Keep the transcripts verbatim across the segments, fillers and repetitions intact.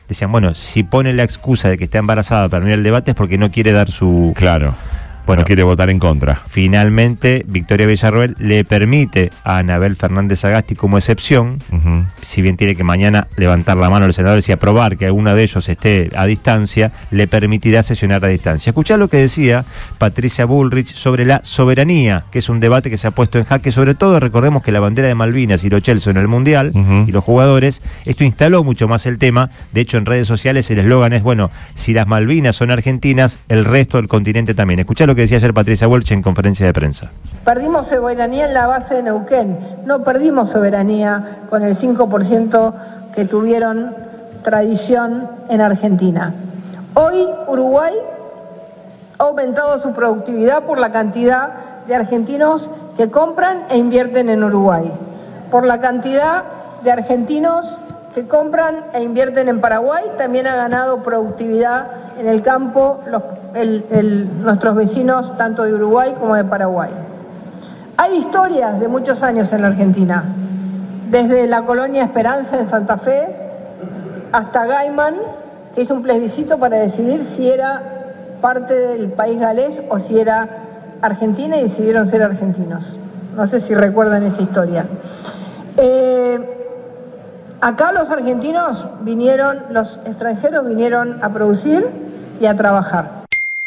decían, bueno, si pone la excusa de que está embarazada para no ir al debate es porque no quiere dar su... Claro. Bueno, no quiere votar en contra. Finalmente, Victoria Villarroel le permite a Anabel Fernández Sagasti como excepción, uh-huh. si bien tiene que mañana levantar la mano a los senadores y aprobar que alguno de ellos esté a distancia, le permitirá sesionar a distancia. Escuchá lo que decía Patricia Bullrich sobre la soberanía, que es un debate que se ha puesto en jaque, sobre todo recordemos que la bandera de Malvinas y Lo Celso en el Mundial, uh-huh. y los jugadores, esto instaló mucho más el tema. De hecho, en redes sociales el eslogan es, bueno, si las Malvinas son argentinas, el resto del continente también. Escuchá lo que decía ayer Patricia Bullrich en conferencia de prensa. Perdimos soberanía en la base de Neuquén, no perdimos soberanía con el cinco por ciento que tuvieron tradición en Argentina. Hoy Uruguay ha aumentado su productividad por la cantidad de argentinos que compran e invierten en Uruguay, por la cantidad de argentinos que compran e invierten en Paraguay, también ha ganado productividad en el campo los, el, el, nuestros vecinos tanto de Uruguay como de Paraguay. Hay historias de muchos años en la Argentina, desde la colonia Esperanza en Santa Fe hasta Gaiman, que hizo un plebiscito para decidir si era parte del país galés o si era Argentina, y decidieron ser argentinos. No sé si recuerdan esa historia. Eh, Acá los argentinos vinieron, los extranjeros vinieron a producir y a trabajar.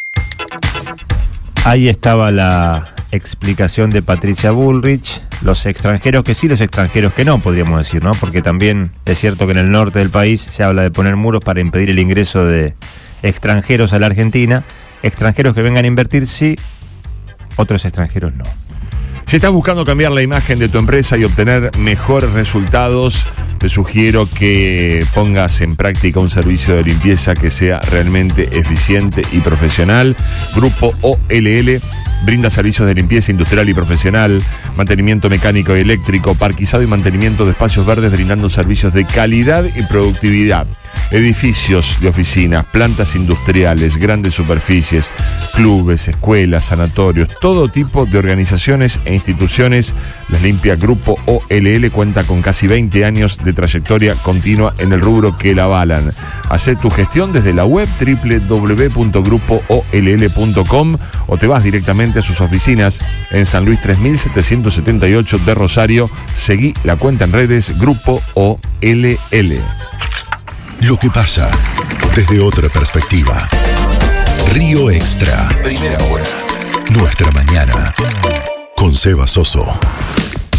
Ahí estaba la explicación de Patricia Bullrich. Los extranjeros que sí, los extranjeros que no, podríamos decir, ¿no? Porque también es cierto que en el norte del país se habla de poner muros para impedir el ingreso de extranjeros a la Argentina. Extranjeros que vengan a invertir, sí, otros extranjeros no. Si estás buscando cambiar la imagen de tu empresa y obtener mejores resultados, te sugiero que pongas en práctica un servicio de limpieza que sea realmente eficiente y profesional. Grupo O L L brinda servicios de limpieza industrial y profesional, mantenimiento mecánico y eléctrico, parquizado y mantenimiento de espacios verdes, brindando servicios de calidad y productividad. Edificios de oficinas, plantas industriales, grandes superficies, clubes, escuelas, sanatorios, todo tipo de organizaciones e instituciones. Las limpia Grupo O L L cuenta con casi veinte años de trayectoria continua en el rubro que la avalan. Hacé tu gestión desde la web doble u doble u doble u punto grupo o l l punto com o te vas directamente a sus oficinas en San Luis tres mil setecientos setenta y ocho de Rosario. Seguí la cuenta en redes Grupo O L L. Lo que pasa desde otra perspectiva. Río Extra. Primera hora. Nuestra mañana. Con Seba Soso.